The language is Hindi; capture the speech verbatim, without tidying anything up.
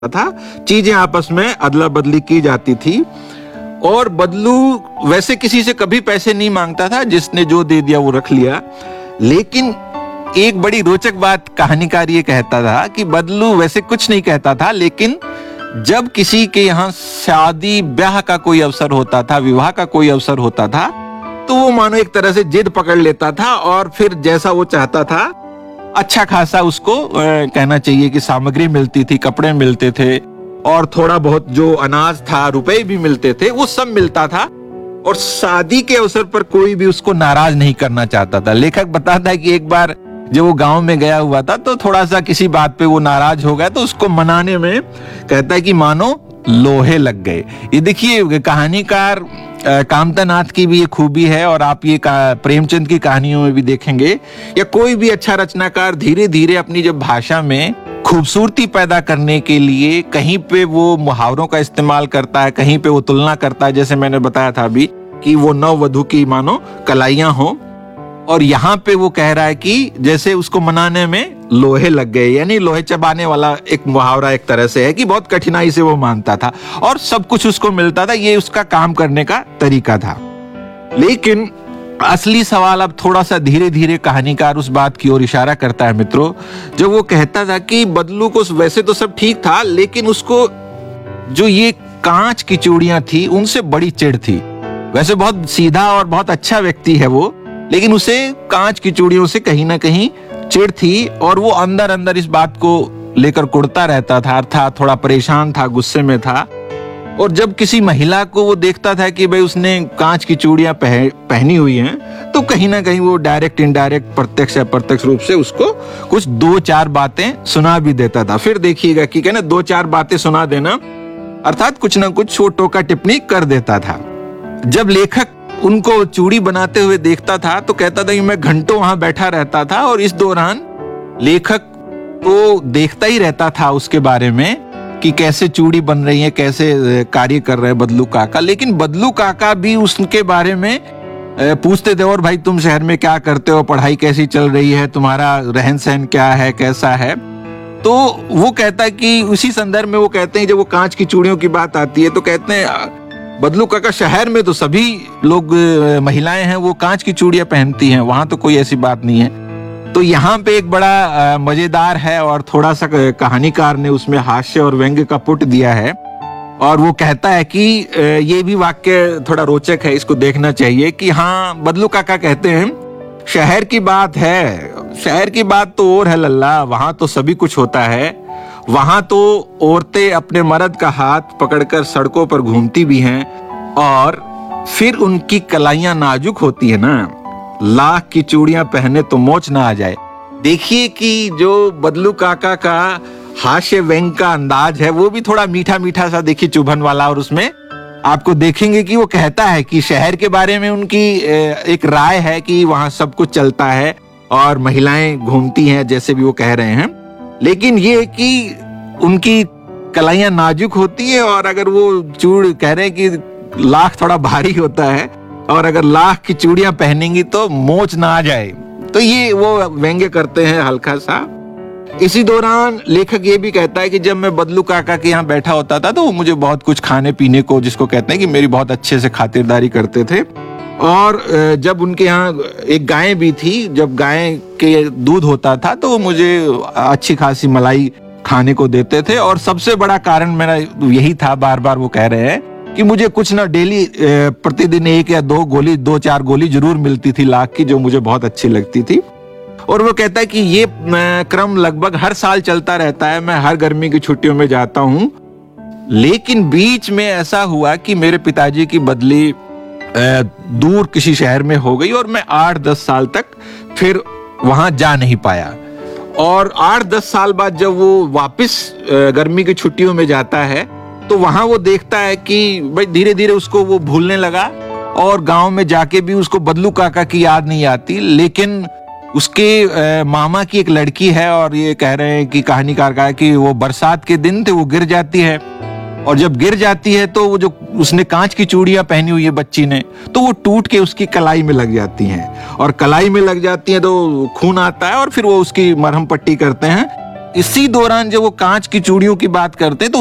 था, चीजें आपस में अदला बदली की जाती थी। और बदलू वैसे किसी से कभी पैसे नहीं मांगता था, जिसने जो दे दिया वो रख लिया। लेकिन एक बड़ी रोचक बात कहानीकार ये कहता था कि बदलू वैसे कुछ नहीं कहता था, लेकिन जब किसी के यहाँ शादी ब्याह का कोई अवसर होता था, विवाह का कोई अवसर होता था, तो वो मानो एक तरह से जिद पकड़ लेता था और फिर जैसा वो चाहता था अच्छा खासा उसको कहना चाहिए कि सामग्री मिलती थी, कपड़े मिलते थे और थोड़ा बहुत जो अनाज था, रुपए भी मिलते थे, वो सब मिलता था। और शादी के अवसर पर कोई भी उसको नाराज नहीं करना चाहता था। लेखक बताता है कि एक बार जब वो गांव में गया हुआ था तो थोड़ा सा किसी बात पे वो नाराज हो गया, तो उसको मनाने में कहता है कि मानो लोहे लग गए। ये देखिए कहानीकार कामता नाथ की भी ये खूबी है, और आप ये प्रेमचंद की कहानियों में भी देखेंगे, या कोई भी अच्छा रचनाकार धीरे धीरे अपनी जब भाषा में खूबसूरती पैदा करने के लिए कहीं पे वो मुहावरों का इस्तेमाल करता है, कहीं पे वो तुलना करता है, जैसे मैंने बताया था अभी कि वो नववधू की मानो कलाइयां हो, और यहाँ पे वो कह रहा है कि जैसे उसको मनाने में लोहे लग गए, यानी लोहे चबाने वाला एक मुहावरा एक तरह से है कि बहुत कठिनाई से वो मानता था और सब कुछ उसको मिलता था। ये उसका काम करने का तरीका था। लेकिन असली सवाल अब थोड़ा सा धीरे धीरे कहानीकार उस बात की ओर इशारा करता है मित्रों, जब वो कहता था कि बदलू को वैसे तो सब ठीक था, लेकिन उसको जो ये कांच की चूड़ियां थी उनसे बड़ी चिढ़ थी। वैसे बहुत सीधा और बहुत अच्छा व्यक्ति है वो, लेकिन उसे कांच की चूड़ियों से कहीं ना कहीं चिढ़ थी और वो अंदर अंदर इस बात को लेकर कुढ़ता रहता था, अर्थात थोड़ा परेशान था, गुस्से में था। और जब किसी महिला को वो देखता था कि भाई उसने कांच की चूड़ियां पह, पहनी हुई हैं, तो कहीं ना कहीं वो डायरेक्ट इनडायरेक्ट प्रत्यक्ष या प्रत्यक्ष रूप से उसको कुछ दो चार बातें सुना भी देता था। फिर देखिएगा कि कहना दो चार बातें सुना देना, अर्थात कुछ ना कुछ वो टोका टिप्पणी कर देता था। जब लेखक उनको चूड़ी बनाते हुए देखता था तो कहता था कि मैं घंटों वहां बैठा रहता था, और इस दौरान लेखक तो देखता ही रहता था उसके बारे में कि कैसे चूड़ी बन रही है, कैसे कार्य कर रहे हैं बदलू काका। लेकिन बदलू काका भी उसके बारे में पूछते थे, और भाई तुम शहर में क्या करते हो, पढ़ाई कैसी चल रही है, तुम्हारा रहन सहन क्या है, कैसा है। तो वो कहता है कि उसी संदर्भ में वो कहते हैं, जब वो कांच की चूड़ियों की बात आती है तो कहते हैं बदलू काका शहर में तो सभी लोग महिलाएं हैं वो कांच की चूड़ियां पहनती हैं, वहां तो कोई ऐसी बात नहीं है। तो यहाँ पे एक बड़ा मजेदार है और थोड़ा सा कहानीकार ने उसमें हास्य और व्यंग्य का पुट दिया है, और वो कहता है कि ये भी वाक्य थोड़ा रोचक है, इसको देखना चाहिए कि हाँ, बदलू काका कहते हैं शहर की बात है, शहर की बात तो और है लल्ला, वहां तो सभी कुछ होता है, वहां तो औरतें अपने मर्द का हाथ पकड़कर सड़कों पर घूमती भी हैं, और फिर उनकी कलाइयां नाजुक होती है ना, लाख की चूड़ियां पहने तो मोच ना आ जाए। देखिए कि जो बदलू काका का हास्य व्यंग का अंदाज है वो भी थोड़ा मीठा मीठा सा देखिए चुभन वाला, और उसमें आपको देखेंगे कि वो कहता है कि शहर के बारे में उनकी एक राय है कि वहां सब कुछ चलता है और महिलाएं घूमती हैं, जैसे भी वो कह रहे हैं, लेकिन ये कि उनकी कलाइयां नाजुक होती है, और अगर वो चूड़ कह रहे हैं कि लाख थोड़ा भारी होता है और अगर लाख की चूड़ियां पहनेंगी तो मोच ना आ जाए। तो ये वो व्यंग्य करते हैं हल्का सा। इसी दौरान लेखक ये भी कहता है कि जब मैं बदलू काका के यहाँ बैठा होता था तो वो मुझे बहुत कुछ खाने पीने को, जिसको कहते हैं कि मेरी बहुत अच्छे से खातिरदारी करते थे, और जब उनके यहाँ एक गाय भी थी, जब गाय के दूध होता था तो वो मुझे अच्छी खासी मलाई खाने को देते थे। और सबसे बड़ा कारण मेरा यही था, बार बार वो कह रहे हैं कि मुझे कुछ ना डेली प्रतिदिन एक या दो गोली, दो चार गोली जरूर मिलती थी लाख की, जो मुझे बहुत अच्छी लगती थी। और वो कहता है कि ये क्रम लगभग हर साल चलता रहता है, मैं हर गर्मी की छुट्टियों में जाता हूँ, लेकिन बीच में ऐसा हुआ कि मेरे पिताजी की बदली दूर किसी शहर में हो गई और मैं आठ दस साल तक फिर वहां जा नहीं पाया। और आठ दस साल बाद जब वो वापस गर्मी की छुट्टियों में जाता है तो वहां वो देखता है कि भाई धीरे धीरे उसको वो भूलने लगा, और गांव में जाके भी उसको बदलू काका की याद नहीं आती, लेकिन उसके मामा की एक लड़की है, और ये कह रहे हैं कि कहानीकार का है कि वो बरसात के दिन थे, वो गिर जाती है, और जब गिर जाती है तो वो जो उसने कांच की चूड़ियां पहनी हुई है बच्ची ने, तो वो टूट के उसकी कलाई में लग जाती हैं, और कलाई में लग जाती हैं तो खून आता है, और फिर वो उसकी मरहम पट्टी करते हैं इसी दौरान जब वो कांच की चूड़ियों की बात करते हैं तो